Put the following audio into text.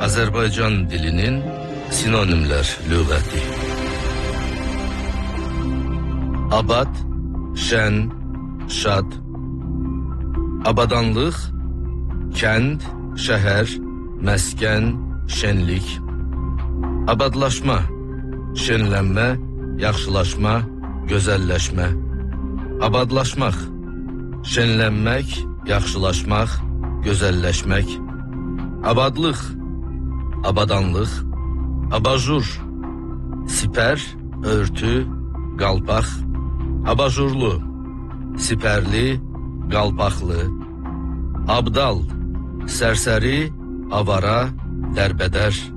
Azərbaycan dilinin sinonimlər lüğəti. Abad, şən, şad. Abadanlıq, kənd, şəhər, məskən, şənlik. Abadlaşma, şənlənmə, yaxşılaşma, gözəlləşmə. Abadlaşmaq, şənlənmək, yaxşılaşmaq, gözəlləşmək. Abadlıq, abadanlıq, abajur, sipər, örtü, qalpaq. Abajurlu, sipərli, qalpaqlı. Abdal, sərsəri, avara, dərbədər.